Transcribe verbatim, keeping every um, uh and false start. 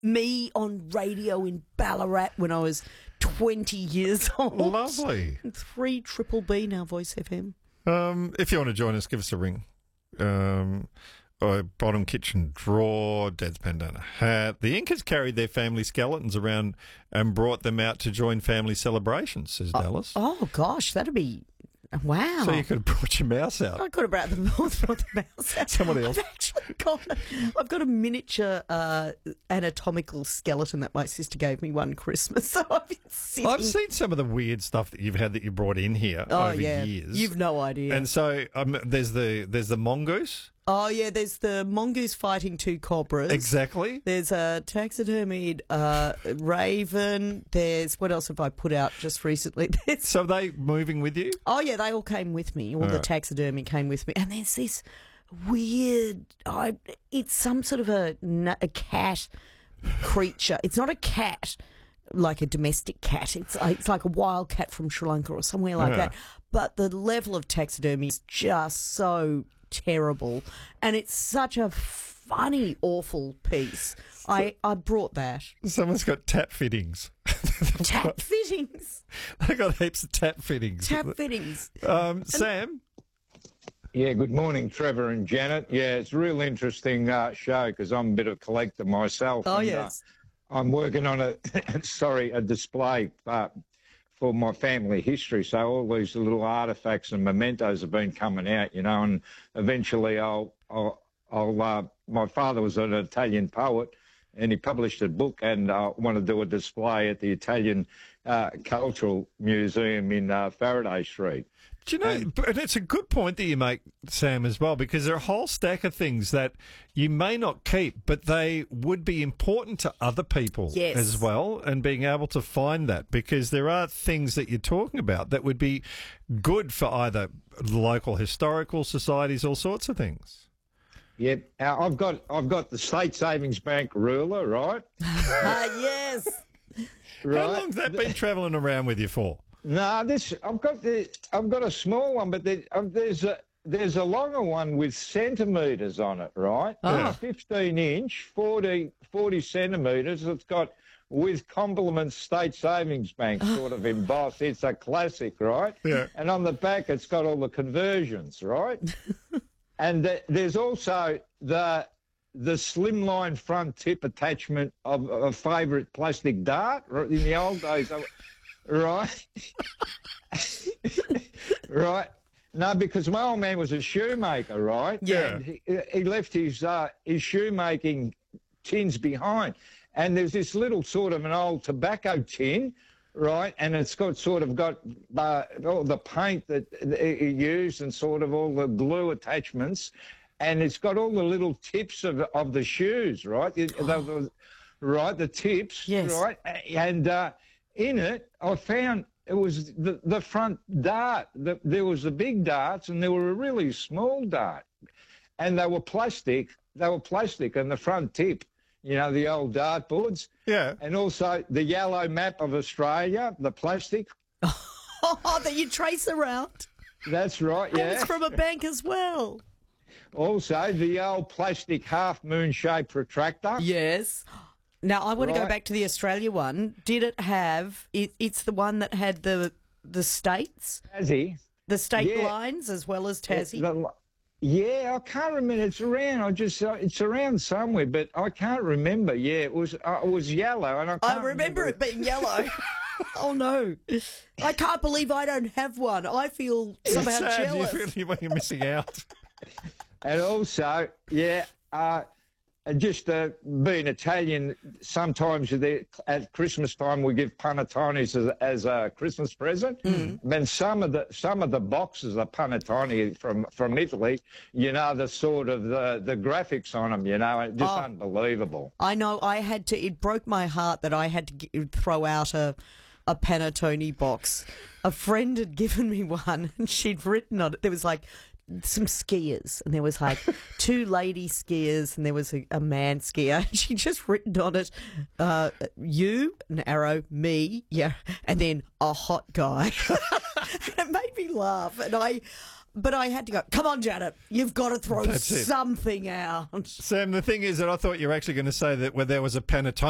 me on radio in Ballarat when I was twenty years old. Lovely. Three Triple B now, Voice F M. Um, if you want to join us, give us a ring. Um, or bottom kitchen drawer, Dad's bandana hat. The Incas carried their family skeletons around and brought them out to join family celebrations, says Oh, Dallas. oh gosh, that'd be wow. So you could have brought your mouse out. I could have brought the, brought the mouse out. Somebody else. I've actually got a, I've got a miniature uh, anatomical skeleton that my sister gave me one Christmas. So I've been sitting. I've seen some of the weird stuff that you've had that you brought in here oh, over yeah. years. You've no idea. And so um, there's the there's the mongoose. Oh, yeah, there's the mongoose fighting two cobras. Exactly. There's a taxidermied uh, raven. There's, what else have I put out just recently? There's, So are they moving with you? oh, yeah, they all came with me. All All the right. taxidermy came with me. And there's this weird, I, it's some sort of a, na- a cat creature. It's not a cat, like a domestic cat. It's like, it's like a wild cat from Sri Lanka or somewhere like Yeah. that. But the level of taxidermy is just so terrible, and it's such a funny, awful piece. I, I brought that. Someone's got tap fittings. Tap fittings. They got heaps of tap fittings. Tap fittings. Um, Sam? Yeah, good morning, Trevor and Janet. Yeah, it's a real interesting uh, show because I'm a bit of a collector myself. Oh, and, yes. Uh, I'm working on a, sorry, a display uh, for my family history. So all these little artefacts and mementos have been coming out, you know, and eventually I'll, I'll, I'll uh, my father was an Italian poet and he published a book, and I uh, want to do a display at the Italian uh, Cultural Museum in uh, Faraday Street. Do you know, And- but it's a good point that you make, Sam, as well, because there are a whole stack of things that you may not keep, but they would be important to other people Yes. as well, and being able to find that, because there are things that you're talking about that would be good for either local historical societies, all sorts of things. Yeah, uh, I've got I've got the State Savings Bank ruler, right? Ah, yes. Right. How long's that been travelling around with you for? No, this I've got the I've got a small one, but there, um, there's a there's a longer one with centimetres on it, right? Oh. It's fifteen inch, forty, forty centimetres. It's got with compliments State Savings Bank sort of embossed. It's a classic, right? Yeah. And on the back, it's got all the conversions, right? And th- there's also the the slimline front tip attachment of a favourite plastic dart right, in the old days. I- Right. Right. No, because my old man was a shoemaker, right? Yeah. And he, he left his uh, his shoemaking tins behind. And there's this little sort of an old tobacco tin, right? And it's got sort of got uh, all the paint that he used and sort of all the glue attachments. And it's got all the little tips of of the shoes, right? The- the- right, the tips, Yes. right? And uh, in it, I found it was the, the front dart. The, there was the big darts and there were a really small dart. And they were plastic. They were plastic and the front tip, you know, the old dart boards. Yeah. And also the yellow map of Australia, the plastic. Oh, that you trace around. That's right, And yeah. it's from a bank as well. Also the old plastic half moon shaped protractor. Yes. Now, I want to go Right. back to the Australia one. Did it have, it, it's the one that had the the states, Tassie. the state Yeah. lines as well as Tassie? The- yeah, I can't remember. It's around. I just uh, it's around somewhere, but I can't remember. Yeah, it was uh, it was yellow, and I I can't remember it being yellow. Oh, no. I can't believe I don't have one. I feel somehow Sad, you jealous. feel like you're missing out. And also, yeah, uh, and just uh, being Italian, sometimes they, at Christmas time we give panettones as, as a Christmas present. Mm. Then some of the some of the boxes of panettone from from Italy, you know, the sort of the the graphics on them, you know, just Oh. unbelievable. I know I had to, it broke my heart that I had to g- throw out a, a panettone box. A friend had given me one and she'd written on it, there was like some skiers and there was like two lady skiers and there was a, a man skier. She'd just written on it, uh, you, an arrow, me, yeah, and then a hot guy. It made me laugh and I... But I had to go, come on, Janet, you've got to throw That's it. something out. Sam, the thing is that I thought you were actually going to say that where there was a panettone